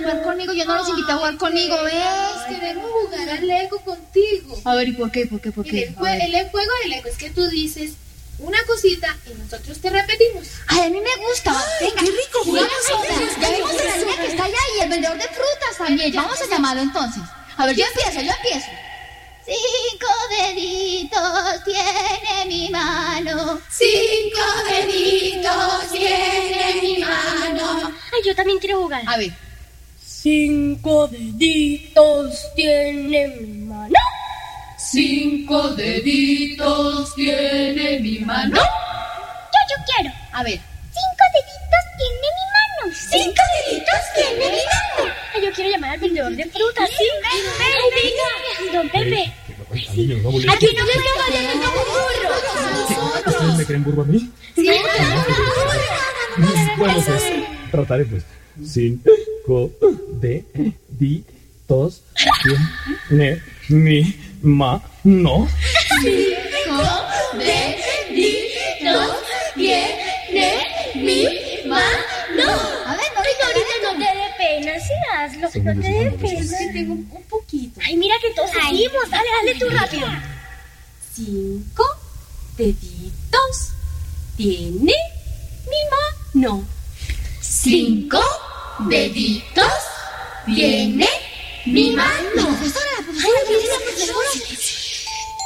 jugar conmigo, yo no los invité a jugar conmigo, ¿ves? Queremos jugar al Lego contigo. A ver, ¿y por qué? ¿Por qué? El juego del Lego es que tú dices una cosita y nosotros te repetimos. Ay, a mí me gusta. Venga, qué rico. Jugamos otra. Ya vimos a la niña que está allá y el vendedor de frutas también. Vamos a llamarlo entonces. A ver, yo empiezo. 5 deditos tiene mi mano. 5 deditos tiene mi mano. Ay, yo también quiero jugar. A ver. 5 deditos tiene mi mano. 5 deditos tiene mi mano. Yo quiero. A ver. 5 deditos tiene mi mano. 5 deditos tiene mi mano. Ay, yo quiero llamar al vendedor de frutas, ¿sí? Venga, don Pepe. Aquí no me vayan como burro. ¿Ustedes me creen burro a mí? Sí. Bueno, pues, trataré pues. 5 deditos tiene mi mano. 5 deditos tiene mi mano. A ver, Ahorita no te dé pena, sí hazlo. No te dé pena. Tengo un poquito. Ay, mira que todos seguimos. Dale tú rápido. 5 deditos tiene mi mano. 5 deditos tiene mi mano. Profesora, la profesora.